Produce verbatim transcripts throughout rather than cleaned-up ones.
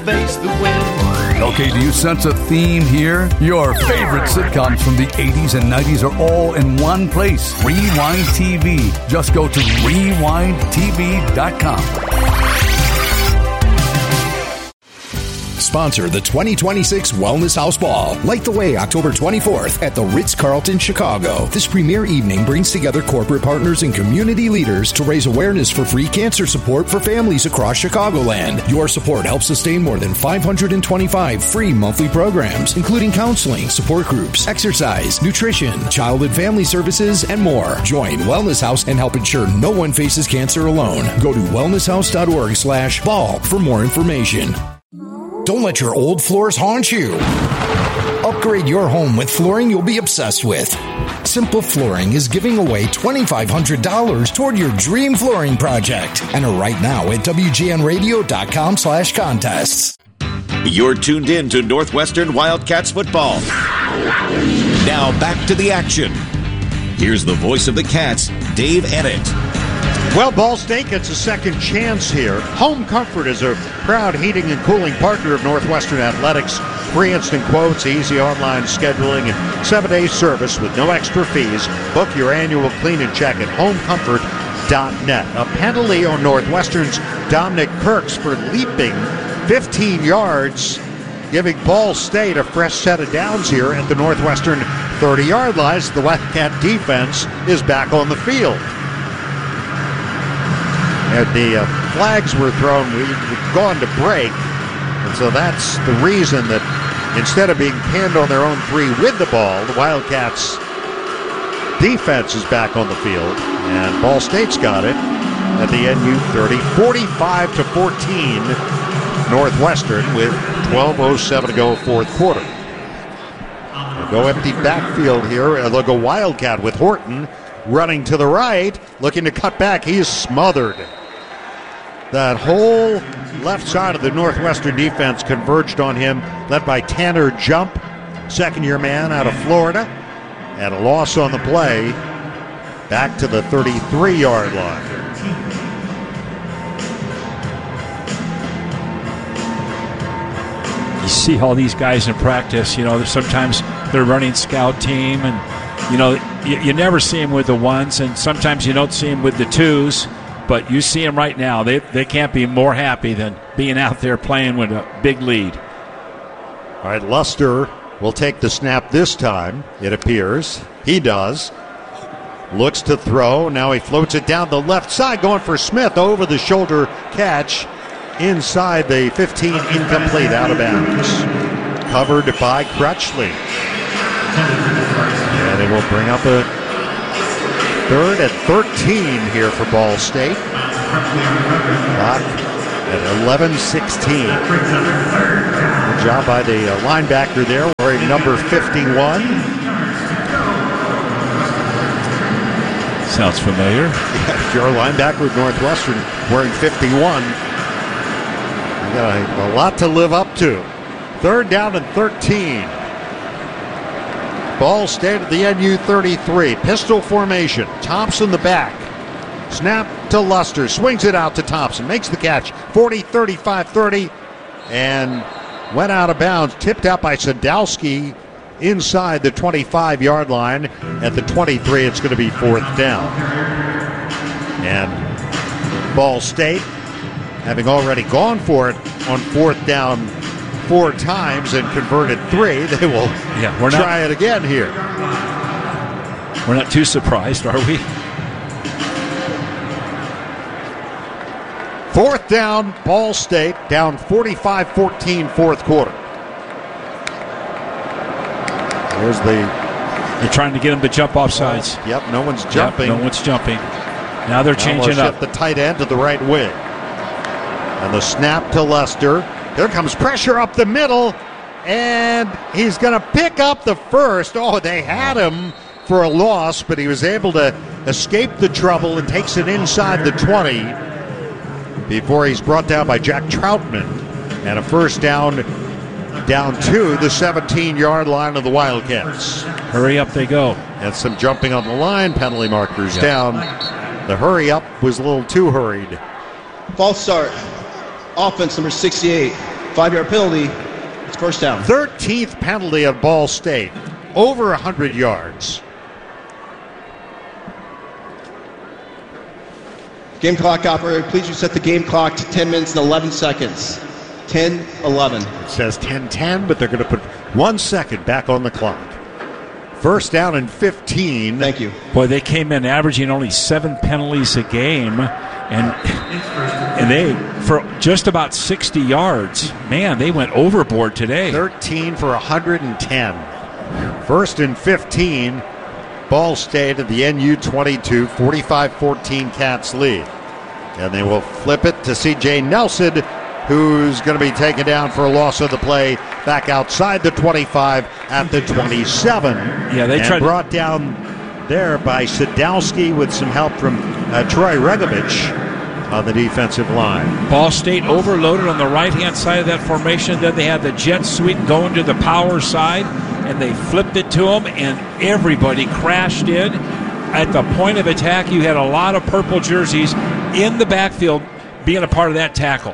Face the wind. Okay, do you sense a theme here? Your favorite sitcoms from the eighties and nineties are all in one place. Rewind T V. Just go to rewind t v dot com. Sponsor the twenty twenty-six Wellness House Ball. Light the way October twenty-fourth at the Ritz-Carlton, Chicago. This premier evening brings together corporate partners and community leaders to raise awareness for free cancer support for families across Chicagoland. Your support helps sustain more than five hundred twenty-five free monthly programs, including counseling, support groups, exercise, nutrition, child and family services, and more. Join Wellness House and help ensure no one faces cancer alone. Go to wellness house dot org slash ball for more information. Don't let your old floors haunt you. Upgrade your home with flooring you'll be obsessed with. Simple Flooring is giving away two thousand five hundred dollars toward your dream flooring project. Enter right now at w g n radio dot com slash contests. You're tuned in to Northwestern Wildcats football. Now back to the action. Here's the voice of the Cats, Dave Ennett. Well, Ball State gets a second chance here. Home Comfort is a proud heating and cooling partner of Northwestern Athletics. Free instant quotes, easy online scheduling, and seven-day service with no extra fees. Book your annual clean and check at home comfort dot net. A penalty on Northwestern's Dominic Kirks for leaping fifteen yards, giving Ball State a fresh set of downs here at the Northwestern thirty-yard line. The Wildcat defense is back on the field. And the uh, flags were thrown. We've gone to break. And so that's the reason that instead of being pinned on their own three with the ball, the Wildcats defense is back on the field. And Ball State's got it at the N U thirty, forty-five to fourteen Northwestern with twelve oh seven to go fourth quarter. They'll go empty backfield here. They'll go Wildcat with Horton running to the right, looking to cut back. He is smothered. That whole left side of the Northwestern defense converged on him, led by Tanner Jump, second-year man out of Florida. And a loss on the play, back to the thirty-three-yard line. You see all these guys in practice, you know, sometimes they're running scout team, and, you know, you, you never see them with the ones, and sometimes you don't see them with the twos. But you see them right now. They they can't be more happy than being out there playing with a big lead. All right, Luster will take the snap this time, it appears. He does. Looks to throw. Now he floats it down the left side, going for Smith. Over the shoulder catch inside the fifteen, incomplete, out of bounds. Covered by Crutchley. And it will bring up a third and thirteen here for Ball State. Clock at eleven sixteen. Good job by the uh, linebacker there, wearing number fifty-one. Sounds familiar. Yeah, if you're a linebacker with Northwestern wearing fifty-one, you got a, a lot to live up to. Third down and thirteen. Ball State at the N U thirty-three. Pistol formation. Thompson the back. Snap to Luster. Swings it out to Thompson. Makes the catch. forty, thirty-five, thirty. And went out of bounds. Tipped out by Sadowski inside the twenty-five-yard line. At the twenty-three, it's going to be fourth down. And Ball State, having already gone for it on fourth down four times and converted three, they will yeah, we're not, try it again here. We're not too surprised, are we? Fourth down, Ball State, down forty-five fourteen, fourth quarter. There's the... You're trying to get them to jump off sides. Yep, no one's jumping. Yep, no one's jumping. Now they're changing up. The tight end to the right wing. And the snap to Luster. Here comes pressure up the middle, and he's going to pick up the first. Oh, they had him for a loss, but he was able to escape the trouble and takes it inside the twenty before he's brought down by Jack Troutman. And a first down, down to the seventeen-yard line of the Wildcats. Hurry up they go. And some jumping on the line, penalty markers yeah. down. The hurry up was a little too hurried. False start. Offense number sixty-eight, Five-yard penalty. It's first down. thirteenth penalty of Ball State. Over one hundred yards. Game clock operator, please reset the game clock to ten minutes and eleven seconds. ten eleven. It says ten ten, but they're going to put one second back on the clock. First down and fifteen. Thank you. Boy, they came in averaging only seven penalties a game, and and they, for just about sixty yards, man, they went overboard today. thirteen for one hundred ten. First and fifteen. Ball State at the N U twenty-two, forty-five fourteen Cats lead. And they will flip it to C J Nelson, who's going to be taken down for a loss of the play back outside the twenty-five at the twenty-seven. Yeah, they and tried brought down there by Sadowski with some help from uh, Troy Regovich on the defensive line. Ball State overloaded on the right-hand side of that formation. Then they had the jet sweep going to the power side, and they flipped it to them, and everybody crashed in. At the point of attack, you had a lot of purple jerseys in the backfield being a part of that tackle.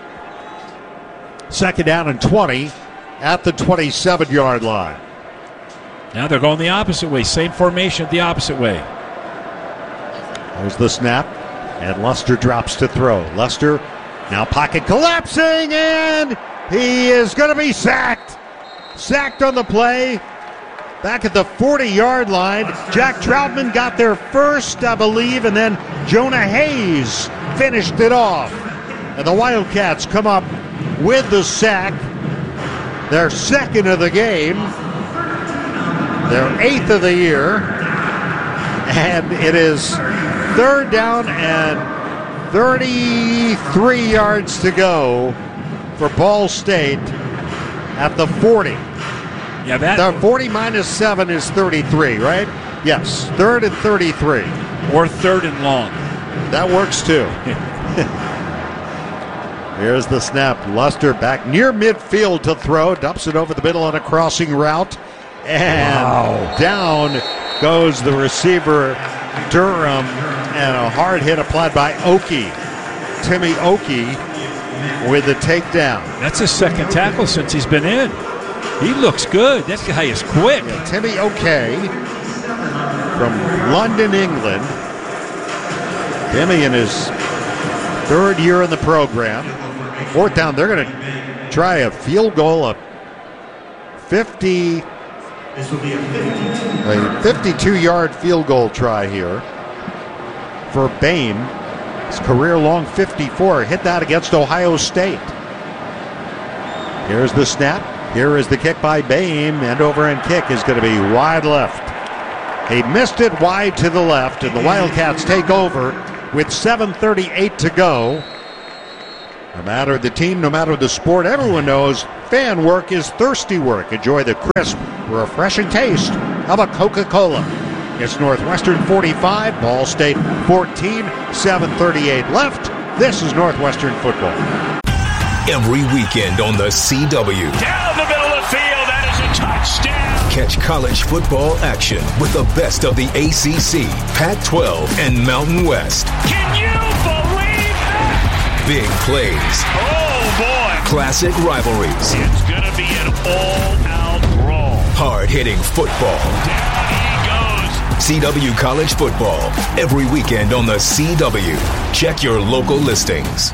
Second down and twenty at the twenty-seven-yard line. Now they're going the opposite way. Same formation, the opposite way. There's the snap, and Luster drops to throw. Luster now pocket collapsing, and he is going to be sacked. Sacked on the play. Back at the forty-yard line. Jack Troutman got there first, I believe, and then Jonah Hayes finished it off. And the Wildcats come up with the sack. Their second of the game. Their eighth of the year. And it is third down and thirty-three yards to go for Ball State at the forty. Yeah, that The forty minus seven is thirty-three, right? Yes, third and thirty-three. or third and long. That works too. Here's the snap. Luster back near midfield to throw. Dumps it over the middle on a crossing route. And Wow. down goes the receiver, Durham. And a hard hit applied by Oki. Timmy Oki with the takedown. That's his second tackle since he's been in. He looks good. That guy is quick. Yeah, Timmy Oki from London, England. Timmy in his third year in the program. Fourth down, they're going to try a field goal, a fifty, a fifty-two-yard field goal try here for Bain. His career-long fifty-four. Hit that against Ohio State. Here's the snap. Here is the kick by Bain. End over end kick is going to be wide left. He missed it wide to the left, and the Wildcats take over with seven thirty-eight to go. No matter the team, no matter the sport, everyone knows fan work is thirsty work. Enjoy the crisp, refreshing taste of a Coca-Cola. It's Northwestern forty-five, Ball State fourteen, seven thirty-eight left. This is Northwestern football. Every weekend on the C W. Down the middle of the field. That is a touchdown. Catch college football action with the best of the A C C, Pac twelve, and Mountain West. Can you believe that? Big plays, Oh, boy. classic rivalries, It's going to be an all-out brawl. hard-hitting football. Down he goes. C W College Football, every weekend on the C W. Check your local listings.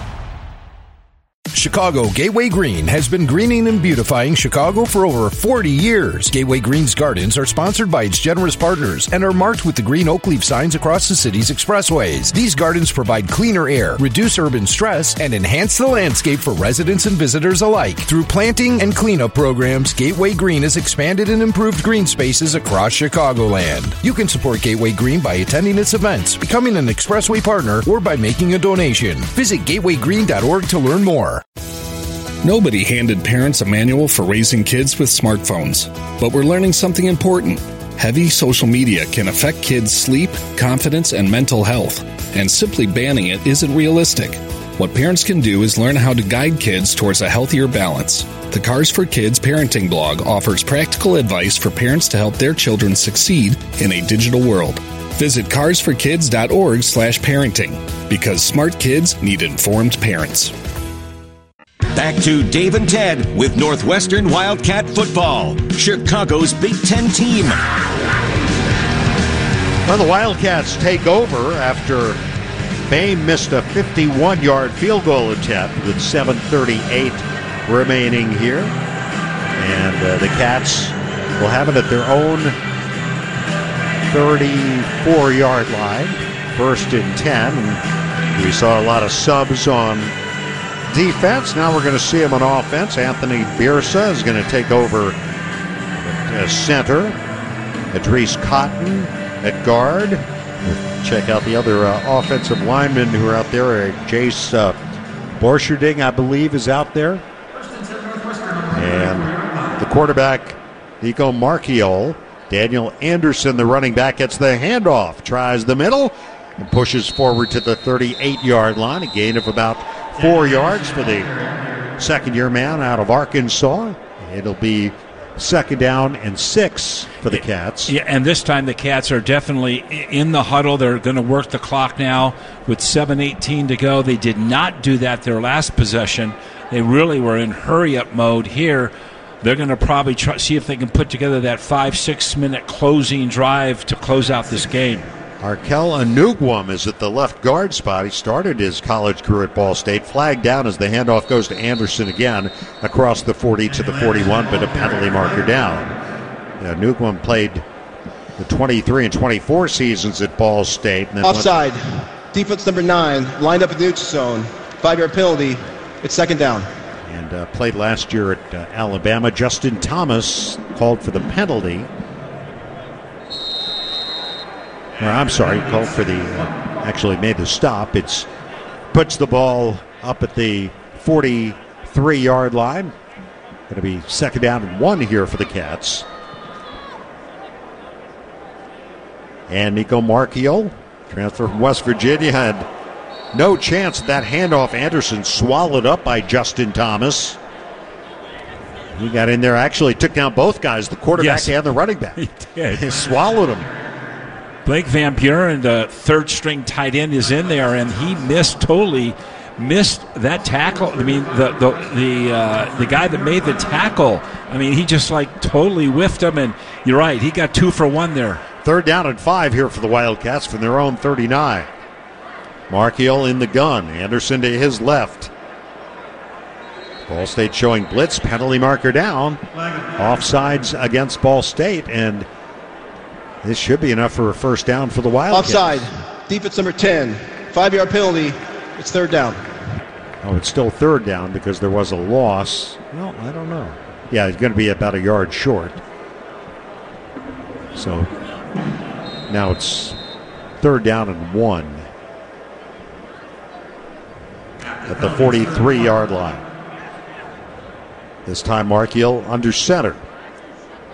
Chicago Gateway Green has been greening and beautifying Chicago for over forty years. Gateway Green's gardens are sponsored by its generous partners and are marked with the green oak leaf signs across the city's expressways. These gardens provide cleaner air, reduce urban stress, and enhance the landscape for residents and visitors alike. Through planting and cleanup programs, Gateway Green has expanded and improved green spaces across Chicagoland. You can support Gateway Green by attending its events, becoming an expressway partner, or by making a donation. Visit gateway green dot org to learn more. Nobody handed parents a manual for raising kids with smartphones, but we're learning something important. Heavy social media can affect kids' sleep, confidence, and mental health, and simply banning it isn't realistic. What parents can do is learn how to guide kids towards a healthier balance. The Cars for Kids parenting blog offers practical advice for parents to help their children succeed in a digital world. Visit cars for kids dot org slash parenting, because smart kids need informed parents. Back to Dave and Ted with Northwestern Wildcat football, Chicago's Big Ten team. Well, the Wildcats take over after Bain missed a fifty-one-yard field goal attempt with seven thirty-eight remaining here. And uh, the Cats will have it at their own thirty-four-yard line, first and ten. And we saw a lot of subs on defense. Now we're going to see him on offense. Anthony Birsa is going to take over at center. Idris Cotton at guard. We'll check out the other uh, offensive linemen who are out there. Jace uh, Borcherding, I believe, is out there. And the quarterback, Nico Marchiol. Daniel Anderson, the running back, gets the handoff, tries the middle, and pushes forward to the thirty-eight-yard line. A gain of about four yards for the second-year man out of Arkansas. It'll be second down and six for the Cats. Yeah, and this time the Cats are definitely in the huddle. They're going to work the clock now with seven eighteen to go. They did not do that their last possession. They really were in hurry-up mode here. They're going to probably try, see if they can put together that five, six-minute closing drive to close out this game. Arkel Anugwam is at the left guard spot. He started his college career at Ball State. Flagged down as the handoff goes to Anderson again across the forty to the forty-one, but a penalty marker down. Yeah, Anugwam played the twenty-three and twenty-four seasons at Ball State. And then offside. Went... Defense number nine, lined up in the neutral zone. Five-yard penalty. It's second down. And uh, played last year at uh, Alabama. Justin Thomas called for the penalty. Or, I'm sorry, called for the, uh, actually made the stop. It's puts the ball up at the forty-three-yard line. Going to be second down and one here for the Cats. And Nico Marchiol, transfer from West Virginia, had no chance at that handoff. Anderson swallowed up by Justin Thomas. He got in there, actually took down both guys, the quarterback yes. and the running back. He did. He swallowed him. Blake Van Buren, the third-string tight end, is in there, and he missed totally missed that tackle. I mean, the the the uh, the guy that made the tackle. I mean, he just like totally whiffed him. And you're right, he got two for one there. Third down and five here for the Wildcats from their own thirty-nine. Marchiol in the gun. Anderson to his left. Ball State showing blitz. Penalty marker down. Offsides against Ball State, and this should be enough for a first down for the Wildcats. Offside. Defense number ten. Five-yard penalty. It's third down. Oh, it's still third down because there was a loss. Well, I don't know. Yeah, it's going to be about a yard short. So now it's third down and one at the forty-three-yard line. This time Marchiol under center.